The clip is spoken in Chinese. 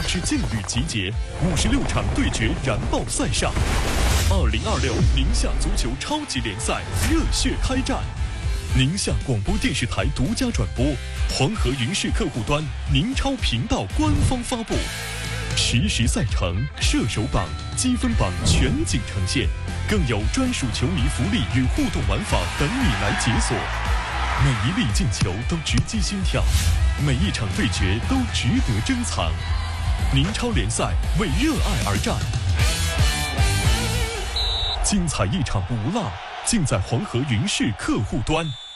之劲旅集结，56场对决燃爆赛上，2026宁夏足球超级联赛热血开战。宁夏广播电视台独家转播，黄河云视客户端、宁超频道官方发布，实时赛程、射手榜、积分榜全景呈现，更有专属球迷福利与互动玩法等你来解锁。每一粒进球都直击心跳，每一场对决都值得珍藏。宁超联赛为热爱而战，精彩一场不落，尽在黄河云视客户端。